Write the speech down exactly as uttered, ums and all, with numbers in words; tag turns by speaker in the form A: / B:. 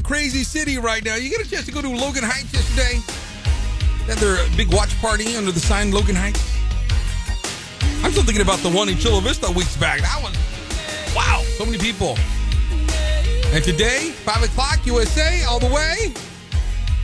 A: crazy city right now. You get a chance to go to Logan Heights yesterday? They had their big watch party under the sign Logan Heights. I'm still thinking about the one in Chula Vista weeks back. That was, wow, so many people. And today, five o'clock, U S A, all the way.